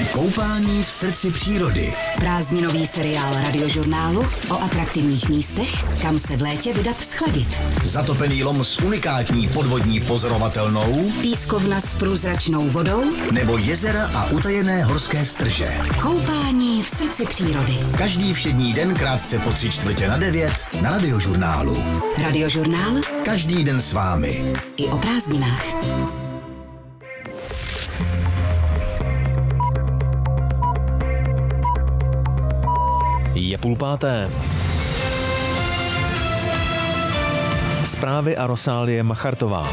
Koupání v srdci přírody. Prázdninový seriál Radiožurnálu o atraktivních místech, kam se v létě vydat schladit. Zatopený lom s unikátní podvodní pozorovatelnou, Pískovna s průzračnou vodou nebo jezera a utajené horské strže. Koupání v srdci přírody. Každý všední den krátce po 8:45 na Radiožurnálu. Radiožurnál Každý den s vámi. i o prázdninách. Je 4:30. Zprávy a Rosálie Machartová.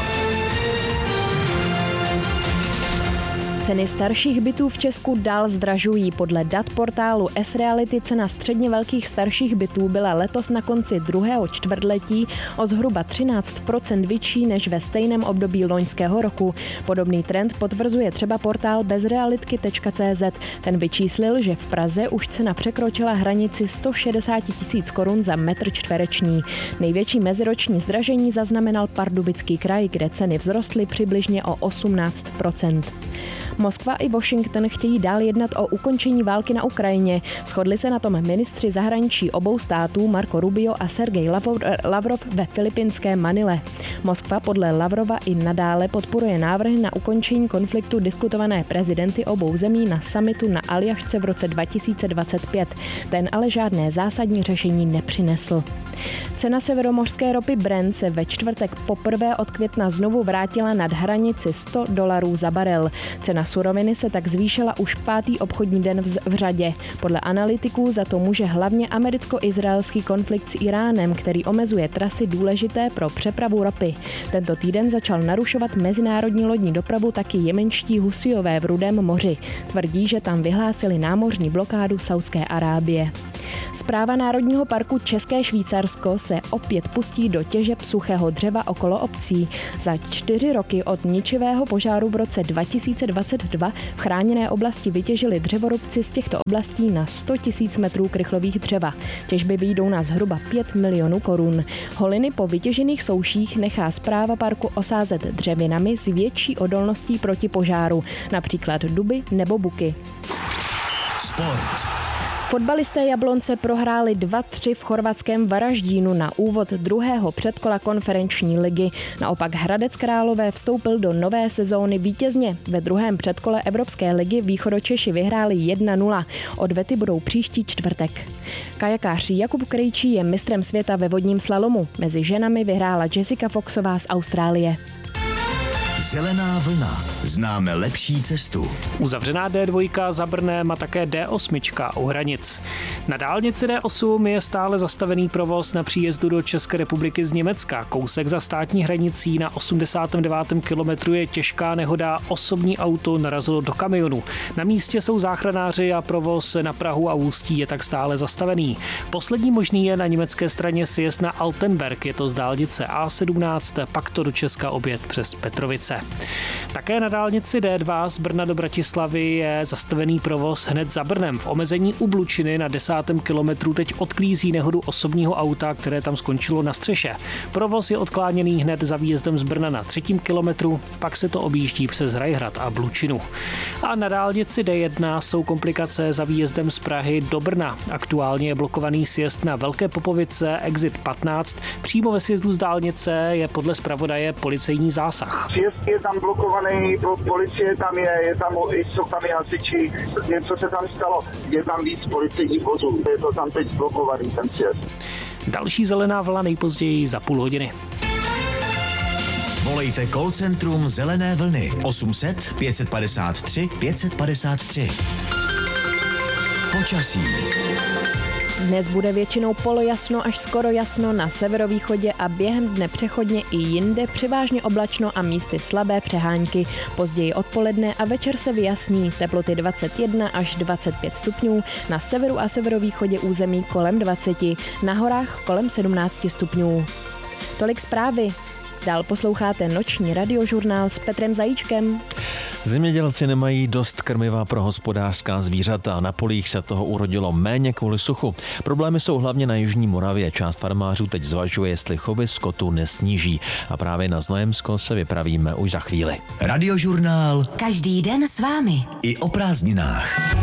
Ceny starších bytů v Česku dál zdražují. Podle dat portálu S-Reality cena středně velkých starších bytů byla letos na konci druhého čtvrtletí o zhruba 13% vyšší než ve stejném období loňského roku. Podobný trend potvrzuje třeba portál bezrealitky.cz. Ten vyčíslil, že v Praze už cena překročila hranici 160 000 korun za metr čtvereční. Největší meziroční zdražení zaznamenal Pardubický kraj, kde ceny vzrostly přibližně o 18%. Moskva i Washington chtějí dál jednat o ukončení války na Ukrajině. Shodli se na tom ministři zahraničí obou států Marco Rubio a Sergej Lavrov ve filipínské Manile. Moskva podle Lavrova i nadále podporuje návrhy na ukončení konfliktu diskutované prezidenty obou zemí na summitu na Aljašce v roce 2025. Ten ale žádné zásadní řešení nepřinesl. Cena severomořské ropy Brent se ve čtvrtek poprvé od května znovu vrátila nad hranici $100 za barel. Cena suroviny se tak zvýšila už 5. obchodní den v řadě. Podle analytiků za to může hlavně americko-izraelský konflikt s Iránem, který omezuje trasy důležité pro přepravu ropy. Tento týden začal narušovat mezinárodní lodní dopravu taky jemenští Husijové v Rudém moři. Tvrdí, že tam vyhlásili námořní blokádu Saudské Arábie. Správa Národního parku České Švýcarsko se opět pustí do těžeb suchého dřeva okolo obcí. Za 4 roky od ničivého požáru v roce 2022 v chráněné oblasti vytěžili dřevorubci z těchto oblastí na 100 000 metrů krychlových dřeva. Těžby vyjdou na zhruba 5 milionů korun. Holiny po vytěžených souších nechá správa parku osázet dřevinami s větší odolností proti požáru, například duby nebo buky. Sport. Fotbalisté Jablonce prohráli 2-3 v chorvatském Varaždínu na úvod druhého předkola konferenční ligy. Naopak Hradec Králové vstoupil do nové sezóny vítězně. Ve druhém předkole Evropské ligy Východočeši vyhráli 1-0. Odvety budou příští čtvrtek. Kajakář Jakub Krejčí je mistrem světa ve vodním slalomu. Mezi ženami vyhrála Jessica Foxová z Austrálie. Zelená vlna. Známe lepší cestu. Uzavřená D2 za Brnem a také D8 u hranic. Na dálnici D8 je stále zastavený provoz na příjezdu do České republiky z Německa. Kousek za státní hranicí na 89. kilometru je těžká nehoda. Osobní auto narazilo do kamionu. Na místě jsou záchranáři a provoz na Prahu a Ústí je tak stále zastavený. Poslední možný je na německé straně sjezd na Altenberg. Je to z dálnice A17, pak to do Česka oběd přes Petrovice. Také na dálnici D2 z Brna do Bratislavy je zastavený provoz hned za Brnem. V omezení u Blučiny na 10. kilometru teď odklízí nehodu osobního auta, které tam skončilo na střeše. Provoz je odkláněný hned za výjezdem z Brna na 3. kilometru, pak se to objíždí přes Hrajhrad a Blučinu. A na dálnici D1 jsou komplikace za výjezdem z Prahy do Brna. Aktuálně je blokovaný sjezd na Velké Popovice, exit 15. Přímo ve sjezdu z dálnice je podle zpravodaje policejní zásah. Je tam blokovaný, policie tam jsou tam i hasiči, něco se tam stalo, je tam víc policejních vozů, je to tam teď blokovaný ten sjezd. Další zelená vlna nejpozději za půl hodiny. Volejte call centrum Zelené vlny 800 553 553. Počasí. Dnes bude většinou polojasno až skoro jasno na severovýchodě a během dne přechodně i jinde převážně oblačno a místy slabé přehánky. Později odpoledne a večer se vyjasní, teploty 21 až 25 stupňů, na severu a severovýchodě území kolem 20, na horách kolem 17 stupňů. Tolik zprávy. Dál posloucháte noční radiožurnál s Petrem Zajíčkem. Zemědělci nemají dost krmiva pro hospodářská zvířata. Na polích se toho urodilo méně kvůli suchu. Problémy jsou hlavně na jižní Moravě. Část farmářů teď zvažuje, jestli chovy skotu nesníží. A právě na Znojemsko se vypravíme už za chvíli. Radiožurnál Každý den s vámi. i o prázdninách.